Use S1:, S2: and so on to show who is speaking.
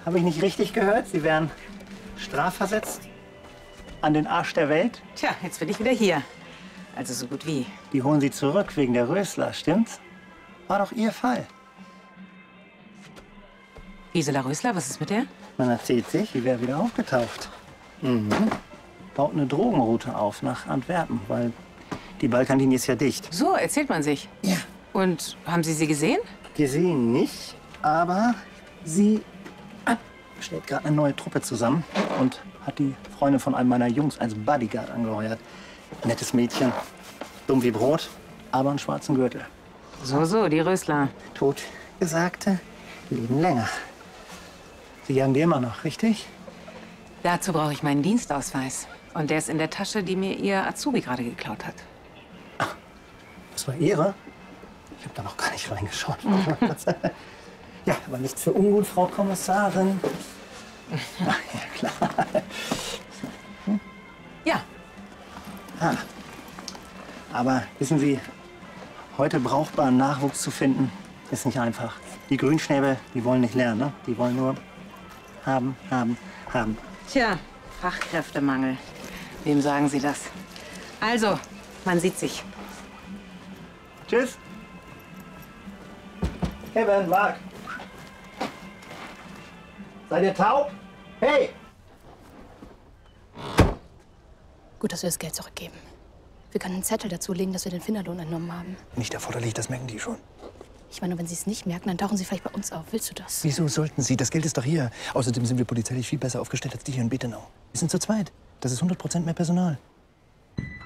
S1: Habe ich nicht richtig gehört? Sie wären strafversetzt an den Arsch der Welt?
S2: Tja, jetzt bin ich wieder hier. Also so gut wie.
S1: Die holen Sie zurück wegen der Rösler, stimmt's? War doch Ihr Fall.
S2: Gisela Rösler, was ist mit der?
S1: Man erzählt sich, die wäre wieder aufgetaucht. Baut eine Drogenroute auf nach Antwerpen, weil die Balkanlinie ist ja dicht.
S2: So, erzählt man sich.
S1: Ja.
S2: Und haben Sie gesehen?
S1: Gesehen nicht, aber sie stellt gerade eine neue Truppe zusammen und hat die Freundin von einem meiner Jungs als Bodyguard angeheuert. Nettes Mädchen, dumm wie Brot, aber einen schwarzen Gürtel.
S2: So, die Rösler.
S1: Totgesagte leben länger. Sie jagen die immer noch, richtig?
S2: Dazu brauche ich meinen Dienstausweis. Und der ist in der Tasche, die mir Ihr Azubi gerade geklaut hat.
S1: Das war Ihre? Ich habe da noch gar nicht reingeschaut. Ja, aber nichts für ungut, Frau Kommissarin. Ach, ja, klar.
S2: Ja.
S1: Ah. Aber wissen Sie, heute brauchbaren Nachwuchs zu finden, ist nicht einfach. Die Grünschnäbel, die wollen nicht lernen, ne? Die wollen nur haben.
S2: Tja, Fachkräftemangel. Wem sagen Sie das? Also, man sieht sich.
S1: Tschüss. Kevin, Marc. Seid ihr taub? Hey!
S3: Gut, dass wir das Geld zurückgeben. Wir können einen Zettel dazulegen, dass wir den Finderlohn entnommen haben.
S4: Nicht erforderlich, das merken die schon.
S3: Ich meine, wenn sie es nicht merken, dann tauchen sie vielleicht bei uns auf. Willst du das?
S4: Wieso sollten sie? Das Geld ist doch hier. Außerdem sind wir polizeilich viel besser aufgestellt als die hier in Betenau. Wir sind zu zweit. Das ist 100% mehr Personal.